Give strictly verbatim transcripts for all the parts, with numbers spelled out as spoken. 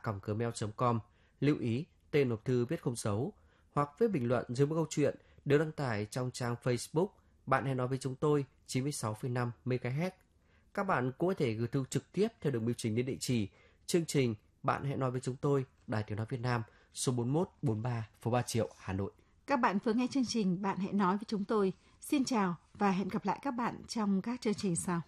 còng gmail chấm com. Lưu ý, tên nộp thư viết không dấu hoặc viết bình luận dưới mỗi câu chuyện đều đăng tải trong trang Facebook Bạn hãy nói với chúng tôi chín mươi sáu phẩy năm mê ga héc. Các bạn cũng có thể gửi thư trực tiếp theo đường bưu chính đến địa chỉ chương trình Bạn hãy nói với chúng tôi, Đài Tiếng nói Việt Nam, số bốn mốt bốn ba, phố Ba Triệu, Hà Nội. Các bạn vừa nghe chương trình Bạn hãy nói với chúng tôi. Xin chào và hẹn gặp lại các bạn trong các chương trình sau.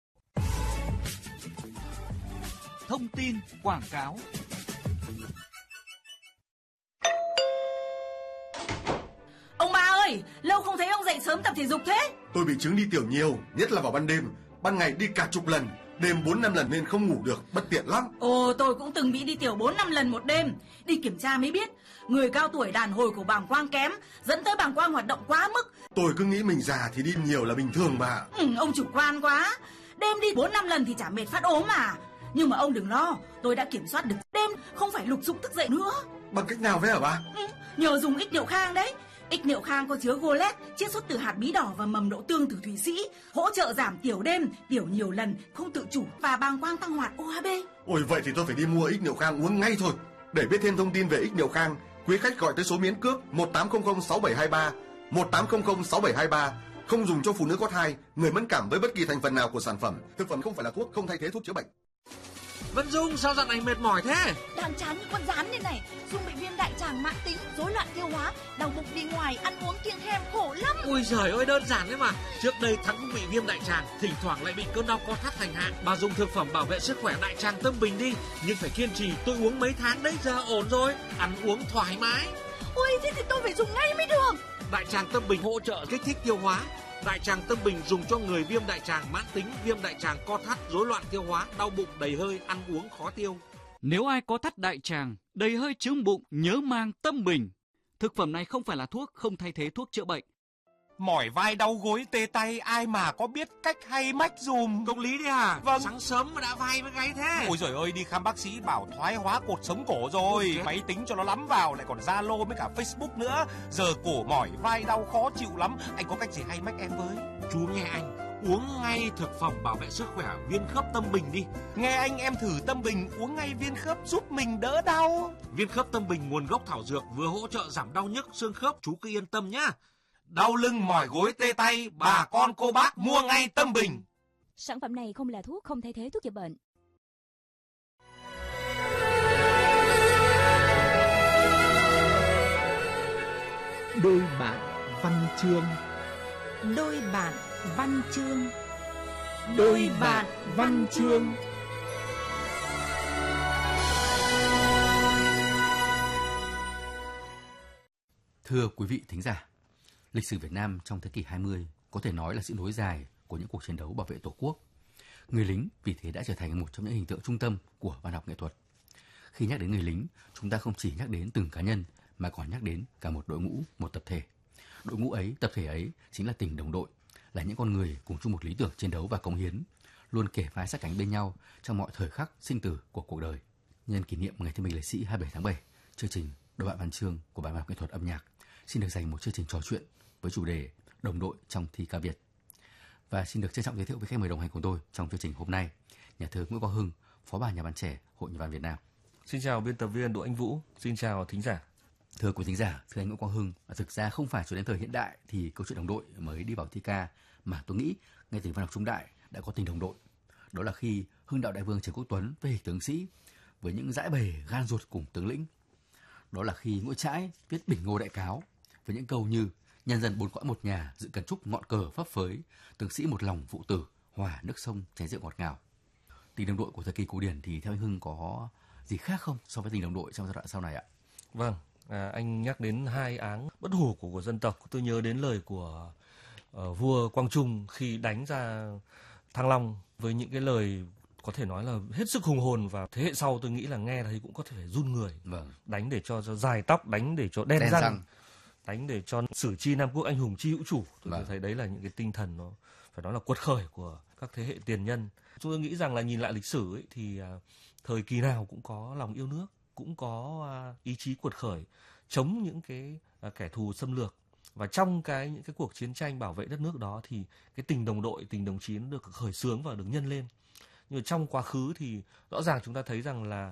Thông tin quảng cáo. Ông ba ơi, lâu không thấy ông dậy sớm tập thể dục thế. Tôi bị chứng đi tiểu nhiều, nhất là vào ban đêm. Ban ngày đi cả chục lần, đêm bốn năm lần nên không ngủ được, bất tiện lắm. Ồ, tôi cũng từng bị đi tiểu bốn năm lần một đêm. Đi kiểm tra mới biết, người cao tuổi đàn hồi của bàng quang kém, dẫn tới bàng quang hoạt động quá mức. Tôi cứ nghĩ mình già thì đi nhiều là bình thường mà. Ừ, ông chủ quan quá. Đêm đi bốn năm lần thì chả mệt phát ốm mà. Nhưng mà ông đừng lo, tôi đã kiểm soát được đêm không phải lục dục thức dậy nữa. Bằng cách nào vậy hả bà? Ừ, nhờ dùng ích niệu khang đấy. Ích niệu khang có chứa golet, chiết xuất từ hạt bí đỏ và mầm đậu tương từ Thụy Sĩ, hỗ trợ giảm tiểu đêm, tiểu nhiều lần, không tự chủ và bàng quang tăng hoạt o hát bê. Ôi vậy thì tôi phải đi mua ích niệu khang uống ngay thôi. Để biết thêm thông tin về ích niệu khang, quý khách gọi tới số miễn cước một tám không không sáu bảy hai ba, một tám không không sáu bảy hai ba. Không dùng cho phụ nữ có thai, người mẫn cảm với bất kỳ thành phần nào của sản phẩm. Thực phẩm không phải là thuốc, không thay thế thuốc chữa bệnh. Vân Dung, sao dạo này mệt mỏi thế? Đang chán như con rán như này. Dung bị viêm đại tràng mãn tính, rối loạn tiêu hóa, đau bụng đi ngoài, ăn uống kiêng khem khổ lắm. Ui giời ơi, đơn giản đấy mà. Trước đây Thắng cũng bị viêm đại tràng, thỉnh thoảng lại bị cơn đau co thắt thành hạn. Bà dùng thực phẩm bảo vệ sức khỏe đại tràng Tâm Bình đi, nhưng phải kiên trì. Tôi uống mấy tháng đấy, giờ ổn rồi, ăn uống thoải mái. Ui, thế thì tôi phải dùng ngay mới được. Đại tràng Tâm Bình hỗ trợ kích thích tiêu hóa. Đại tràng Tâm Bình dùng cho người viêm đại tràng mãn tính, viêm đại tràng co thắt, rối loạn tiêu hóa, đau bụng, đầy hơi, ăn uống khó tiêu. Nếu ai có thắt đại tràng, đầy hơi, chướng bụng, nhớ mang Tâm Bình. Thực phẩm này không phải là thuốc, không thay thế thuốc chữa bệnh. Mỏi vai đau gối tê tay, ai mà có biết cách hay mách dùm. Công lý đấy à? Vâng. Sáng sớm mà đã vai với gáy thế. Ôi giời ơi, đi khám bác sĩ bảo thoái hóa cột sống cổ rồi. Máy tính cho nó lắm vào, lại còn Zalo với cả Facebook nữa. Giờ cổ mỏi vai đau khó chịu lắm. Anh có cách gì hay mách em với? Chú nghe anh, uống ngay thực phẩm bảo vệ sức khỏe viên khớp Tâm Bình đi. Nghe anh, em thử Tâm Bình uống ngay viên khớp giúp mình đỡ đau. Viên khớp Tâm Bình nguồn gốc thảo dược, vừa hỗ trợ giảm đau nhức xương khớp, chú cứ yên tâm nhá. Đau lưng mỏi gối tê tay, bà con cô bác mua ngay Tâm Bình. Sản phẩm này không là thuốc, không thay thế thuốc chữa bệnh. Đôi bạn văn chương. Đôi bạn văn chương. Đôi bạn văn chương. Thưa quý vị thính giả, lịch sử Việt Nam trong thế kỷ hai mươi có thể nói là sự nối dài của những cuộc chiến đấu bảo vệ Tổ quốc. Người lính vì thế đã trở thành một trong những hình tượng trung tâm của văn học nghệ thuật. Khi nhắc đến người lính, chúng ta không chỉ nhắc đến từng cá nhân mà còn nhắc đến cả một đội ngũ, một tập thể. Đội ngũ ấy, tập thể ấy chính là tình đồng đội, là những con người cùng chung một lý tưởng chiến đấu và cống hiến, luôn kề vai sát cánh bên nhau trong mọi thời khắc sinh tử của cuộc đời. Nhân kỷ niệm Ngày Thương binh Liệt sĩ hai mươi bảy tháng bảy, chương trình Đôi bạn văn chương của Ban văn học nghệ thuật âm nhạc xin được dành một chương trình trò chuyện với chủ đề đồng đội trong thi ca Việt. Và xin được trân trọng giới thiệu với khách mời đồng hành của tôi trong chương trình hôm nay, nhà thơ Nguyễn Quang Hưng, Phó ban Nhà văn trẻ Hội Nhà văn Việt Nam. Xin chào biên tập viên Đỗ Anh Vũ, xin chào thính giả. Thưa quý thính giả, thưa anh Nguyễn Quang Hưng, thực ra không phải cho đến thời hiện đại thì câu chuyện đồng đội mới đi vào thi ca, mà tôi nghĩ ngay từ văn học trung đại đã có tình đồng đội. Đó là khi Hưng đạo đại vương Trần Quốc Tuấn về tướng sĩ với những dãi bề gan ruột cùng tướng lĩnh. Đó là khi Nguyễn Trãi viết Bình Ngô Đại Cáo với những câu như nhân dân bốn cõi một nhà, dự cần chúc ngọn cờ phấp phới, tướng sĩ một lòng phụ tử, hòa nước sông chén rượu ngọt ngào. Tình đồng đội của thời kỳ cổ điển thì theo anh Hưng có gì khác không so với tình đồng đội trong giai đoạn sau này ạ? Vâng, à, anh nhắc đến hai áng bất hủ của, của dân tộc, tôi nhớ đến lời của uh, vua Quang Trung khi đánh ra Thăng Long với những cái lời có thể nói là hết sức hùng hồn, và thế hệ sau tôi nghĩ là nghe thấy cũng có thể phải run người. Vâng. Đánh để cho, cho dài tóc, đánh để cho đen, đen răng, răng, đánh để cho sử chi Nam Quốc anh hùng chi hữu chủ. Tôi vâng. thấy đấy là những cái tinh thần nó phải nói là quật khởi của các thế hệ tiền nhân. Chúng tôi nghĩ rằng là nhìn lại lịch sử ấy, thì uh, thời kỳ nào cũng có lòng yêu nước, cũng có uh, ý chí quật khởi chống những cái uh, kẻ thù xâm lược. Và trong cái những cái cuộc chiến tranh bảo vệ đất nước đó thì cái tình đồng đội, tình đồng chí nó được khởi xướng và được nhân lên. Nhưng mà trong quá khứ thì rõ ràng chúng ta thấy rằng là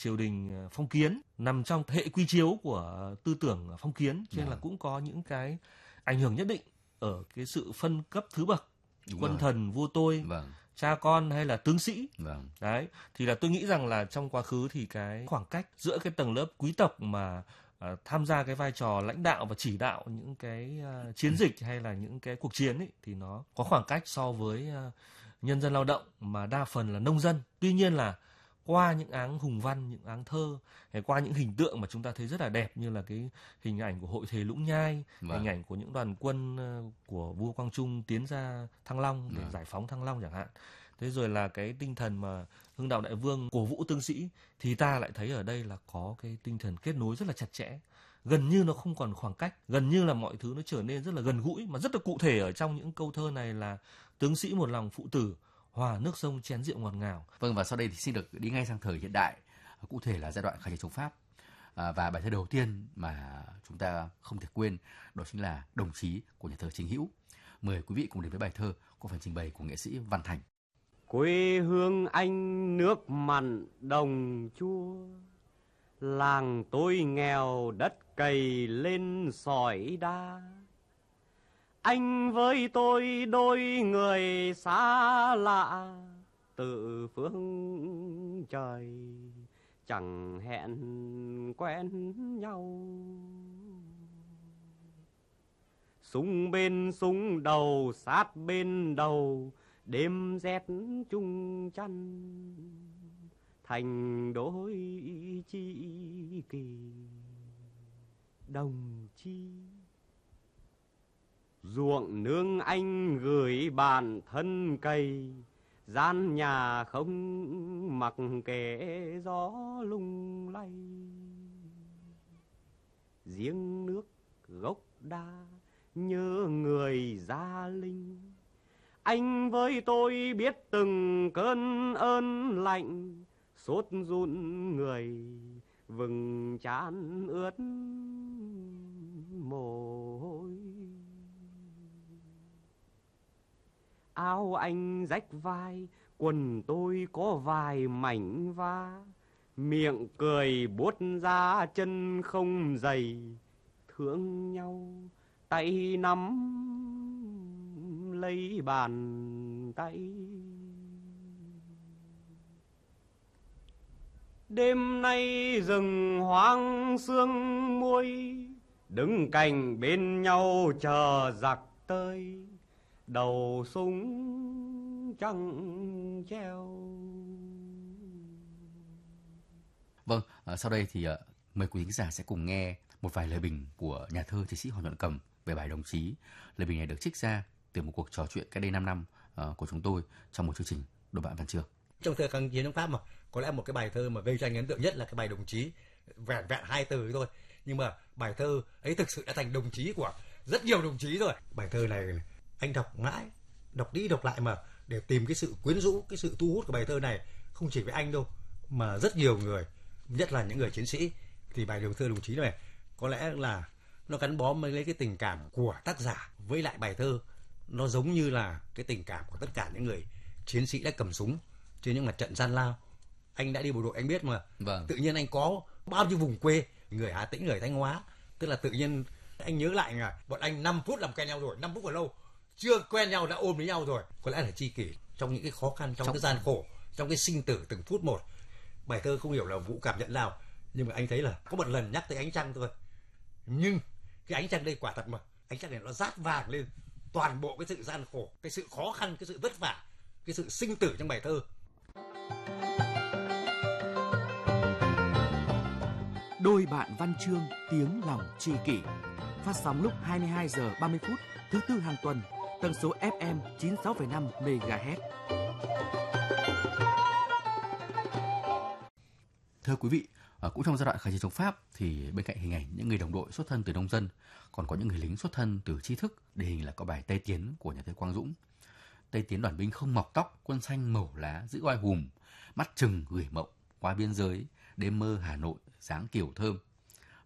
triều đình phong kiến, nằm trong hệ quy chiếu của tư tưởng phong kiến, cho nên là cũng có những cái ảnh hưởng nhất định ở cái sự phân cấp thứ bậc, Đúng quân rồi. thần, vua tôi, vâng. cha con hay là tướng sĩ. Vâng. Đấy, thì là tôi nghĩ rằng là trong quá khứ thì cái khoảng cách giữa cái tầng lớp quý tộc mà uh, tham gia cái vai trò lãnh đạo và chỉ đạo những cái uh, chiến dịch hay là những cái cuộc chiến ấy, thì nó có khoảng cách so với uh, nhân dân lao động mà đa phần là nông dân. Tuy nhiên là qua những áng hùng văn, những áng thơ, hay qua những hình tượng mà chúng ta thấy rất là đẹp như là cái hình ảnh của hội thề Lũng Nhai, vâng. hình ảnh của những đoàn quân của vua Quang Trung tiến ra Thăng Long để vâng. giải phóng Thăng Long chẳng hạn. Thế rồi là cái tinh thần mà Hưng Đạo Đại Vương cổ vũ tướng sĩ, thì ta lại thấy ở đây là có cái tinh thần kết nối rất là chặt chẽ. Gần như nó không còn khoảng cách, gần như là mọi thứ nó trở nên rất là gần gũi, mà rất là cụ thể ở trong những câu thơ này là tướng sĩ một lòng phụ tử, hòa nước sông chén rượu ngọt ngào. Vâng, và sau đây thì xin được đi ngay sang thời hiện đại, cụ thể là giai đoạn kháng chiến chống Pháp. À, và bài thơ đầu tiên mà chúng ta không thể quên đó chính là Đồng Chí của nhà thơ Chính Hữu. Mời quý vị cùng đến với bài thơ có phần trình bày của nghệ sĩ Văn Thành. Quê hương anh nước mặn đồng chua, làng tôi nghèo đất cày lên sỏi đá. Anh với tôi đôi người xa lạ, từ phương trời chẳng hẹn quen nhau. Súng bên súng đầu sát bên đầu, đêm rét chung chăn thành đôi chi kỳ. Đồng chí ruộng nương anh gửi bạn thân cây, gian nhà không mặc kệ gió lung lay. Giếng nước gốc đa nhớ người Gia Linh, anh với tôi biết từng cơn ơn lạnh. Sốt run người vừng trán ướt mồ hôi. Áo anh rách vai, quần tôi có vài mảnh vá. Miệng cười buốt ra chân không dày, thương nhau tay nắm lấy bàn tay. Đêm nay rừng hoang sương muối, đứng cạnh bên nhau chờ giặc tới. Đầu súng trăng treo. Vâng, sau đây thì mời quý khán giả sẽ cùng nghe một vài lời bình của nhà thơ thi sĩ Hoàng Nhuận Cầm về bài Đồng Chí. Lời bình này được trích ra từ một cuộc trò chuyện cách đây năm năm uh, của chúng tôi trong một chương trình Đôi bạn văn chương. Trong thời kháng chiến chống Pháp mà có lẽ một cái bài thơ mà gây cho anh ấn tượng nhất là cái bài Đồng Chí, vẹn vẹn hai từ thôi, nhưng mà bài thơ ấy thực sự đã thành đồng chí của rất nhiều đồng chí rồi. Bài thơ này anh đọc mãi, đọc đi đọc lại mà để tìm cái sự quyến rũ, cái sự thu hút của bài thơ này không chỉ với anh đâu mà rất nhiều người, nhất là những người chiến sĩ. Thì bài thơ Đồng Chí này có lẽ là nó gắn bó với lấy cái tình cảm của tác giả với lại bài thơ. Nó giống như là cái tình cảm của tất cả những người chiến sĩ đã cầm súng trên những mặt trận gian lao. Anh đã đi bộ đội anh biết mà. Vâng. Tự nhiên anh có bao nhiêu vùng quê, người Hà Tĩnh, người Thanh Hóa, tức là tự nhiên anh nhớ lại là bọn anh năm phút làm quen nhau rồi, năm phút còn lâu, chưa quen nhau đã ôm với nhau rồi. Có lẽ là tri kỷ trong những cái khó khăn, trong, trong cái gian khổ, trong cái sinh tử từng phút một. Bài thơ không hiểu là Vũ cảm nhận nào, nhưng mà anh thấy là có một lần nhắc tới ánh trăng thôi, nhưng cái ánh trăng đây quả thật mà ánh trăng này nó rát vàng lên toàn bộ cái sự gian khổ, cái sự khó khăn, cái sự vất vả, cái sự sinh tử trong bài thơ. Đôi bạn văn chương tiếng lòng tri kỷ, phát sóng lúc hai mươi hai giờ ba mươi phút thứ tư hàng tuần, tần số ép em chín mươi sáu phẩy năm mê ga héc. Thưa quý vị, cũng trong giai đoạn kháng chiến chống Pháp thì bên cạnh hình ảnh những người đồng đội xuất thân từ nông dân, còn có những người lính xuất thân từ trí thức, điển hình là có bài Tây Tiến của nhà thơ Quang Dũng. Tây Tiến đoàn binh không mọc tóc, quân xanh màu lá giữ oai hùm, mắt trừng gửi mộng qua biên giới, đêm mơ Hà Nội dáng kiểu thơm.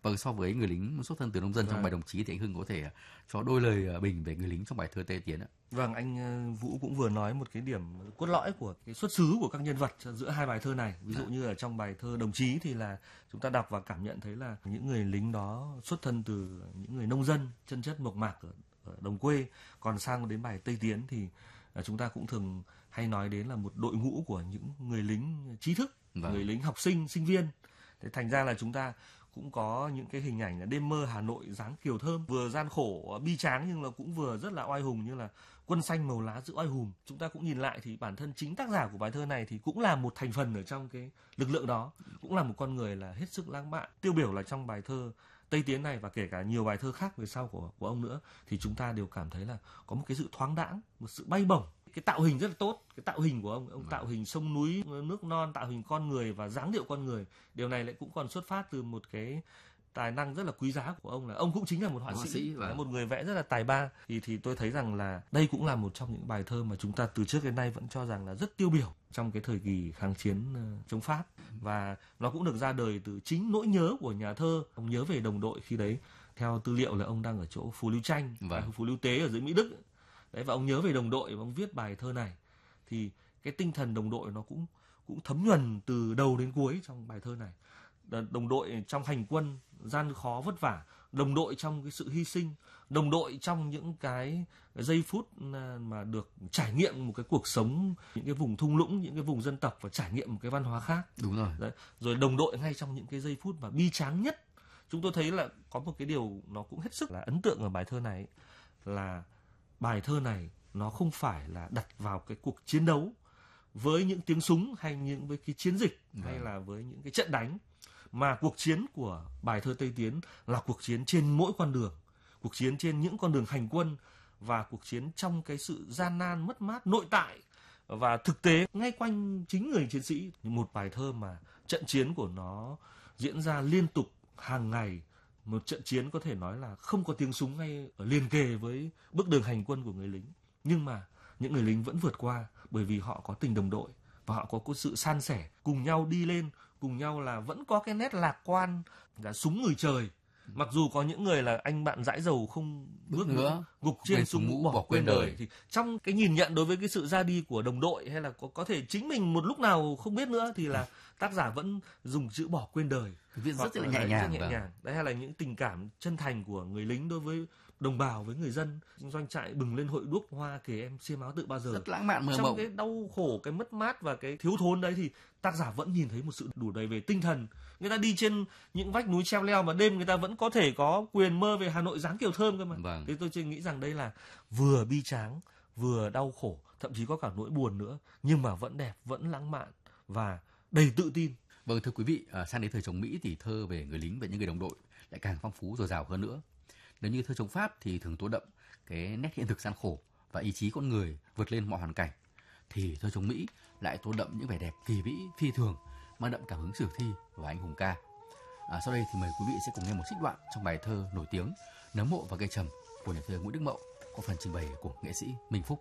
Vâng, so với người lính xuất thân từ nông dân vâng. trong bài Đồng Chí thì anh Hưng có thể cho đôi lời bình về người lính trong bài thơ Tây Tiến ạ. Vâng, anh Vũ cũng vừa nói một cái điểm cốt lõi của cái xuất xứ của các nhân vật giữa hai bài thơ này. Ví dụ à. như ở trong bài thơ Đồng Chí thì là chúng ta đọc và cảm nhận thấy là những người lính đó xuất thân từ những người nông dân chân chất mộc mạc ở, ở đồng quê. Còn sang đến bài Tây Tiến thì chúng ta cũng thường hay nói đến là một đội ngũ của những người lính trí thức, vâng. người lính học sinh, sinh viên. Thế thành ra là chúng ta cũng có những cái hình ảnh là đêm mơ Hà Nội dáng Kiều Thơm, vừa gian khổ bi tráng nhưng là cũng vừa rất là oai hùng, như là quân xanh màu lá giữ oai hùng. Chúng ta cũng nhìn lại thì bản thân chính tác giả của bài thơ này thì cũng là một thành phần ở trong cái lực lượng đó, cũng là một con người là hết sức lãng mạn. Tiêu biểu là trong bài thơ Tây Tiến này và kể cả nhiều bài thơ khác về sau của của ông nữa thì chúng ta đều cảm thấy là có một cái sự thoáng đãng, một sự bay bổng. Cái tạo hình rất là tốt, cái tạo hình của ông, ông ừ. tạo hình sông núi, nước non, tạo hình con người và dáng điệu con người. Điều này lại cũng còn xuất phát từ một cái tài năng rất là quý giá của ông, là ông cũng chính là một họa sĩ, sĩ và một người vẽ rất là tài ba. Thì thì tôi thấy rằng là đây cũng là một trong những bài thơ mà chúng ta từ trước đến nay vẫn cho rằng là rất tiêu biểu trong cái thời kỳ kháng chiến uh, chống Pháp, và nó cũng được ra đời từ chính nỗi nhớ của nhà thơ. Ông nhớ về đồng đội khi đấy, theo tư liệu là ông đang ở chỗ Phú Lưu Tranh, vâng. Phú Lưu Tế ở dưới Mỹ Đức. Đấy, và ông nhớ về đồng đội và ông viết bài thơ này. Thì cái tinh thần đồng đội nó cũng cũng thấm nhuần từ đầu đến cuối trong bài thơ này. Đồng đội trong hành quân gian khó vất vả, đồng đội trong cái sự hy sinh, đồng đội trong những cái giây phút mà được trải nghiệm một cái cuộc sống, những cái vùng thung lũng, những cái vùng dân tộc và trải nghiệm một cái văn hóa khác. Đúng rồi. Đấy. Rồi đồng đội ngay trong những cái giây phút mà bi tráng nhất. Chúng tôi thấy là có một cái điều nó cũng hết sức là ấn tượng ở bài thơ này, là bài thơ này nó không phải là đặt vào cái cuộc chiến đấu với những tiếng súng hay những với cái chiến dịch hay Vâng. là với những cái trận đánh, mà cuộc chiến của bài thơ Tây Tiến là cuộc chiến trên mỗi con đường, cuộc chiến trên những con đường hành quân và cuộc chiến trong cái sự gian nan mất mát nội tại và thực tế ngay quanh chính người chiến sĩ. Một bài thơ mà trận chiến của nó diễn ra liên tục hàng ngày, một trận chiến có thể nói là không có tiếng súng ngay ở liền kề với bước đường hành quân của người lính, nhưng mà những người lính vẫn vượt qua bởi vì họ có tình đồng đội và họ có sự san sẻ, cùng nhau đi lên, cùng nhau là vẫn có cái nét lạc quan, là súng người trời. Mặc dù có những người là anh bạn dãi dầu không bước nữa, gục trên súng mũ bỏ, bỏ quên đời. đời. Thì trong cái nhìn nhận đối với cái sự ra đi của đồng đội, hay là có, có thể chính mình một lúc nào không biết nữa, thì là tác giả vẫn dùng chữ bỏ quên đời. Viết rất là nhẹ nhàng. Rất nhẹ nhàng. Đấy, hay là những tình cảm chân thành của người lính đối với đồng bào, với người dân. Doanh trại bừng lên hội đuốc, hoa kể em xiêm áo tự bao giờ. Rất lãng mạn mơ mộng. Trong cái đau khổ, cái mất mát và cái thiếu thốn đấy thì tác giả vẫn nhìn thấy một sự đủ đầy về tinh thần. Người ta đi trên những vách núi treo leo mà đêm người ta vẫn có thể có quyền mơ về Hà Nội dáng Kiều Thơm cơ mà. Vâng. Thế tôi chỉ nghĩ rằng đây là vừa bi tráng, vừa đau khổ, thậm chí có cả nỗi buồn nữa, nhưng mà vẫn đẹp, vẫn lãng mạn và đầy tự tin. Vâng, thưa quý vị, à, sang đến thời chống Mỹ thì thơ về người lính và những người đồng đội lại càng phong phú dồi dào hơn nữa. Nếu như thơ chống Pháp thì thường tô đậm cái nét hiện thực gian khổ và ý chí con người vượt lên mọi hoàn cảnh, thì thơ chống Mỹ lại tô đậm những vẻ đẹp kỳ vĩ phi thường, mang đậm cảm hứng sử thi và anh hùng ca. À, sau đây thì mời quý vị sẽ cùng nghe một trích đoạn trong bài thơ nổi tiếng Nấm mộ và cây trầm của nhà thơ Nguyễn Đức Mậu, có phần trình bày của nghệ sĩ Minh Phúc.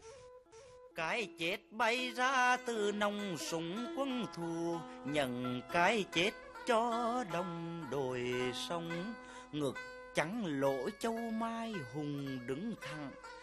Cái chết bay ra từ nòng súng quân thù, nhận cái chết cho đồng đội sông, ngực trắng lỗ châu mai hùng đứng thẳng,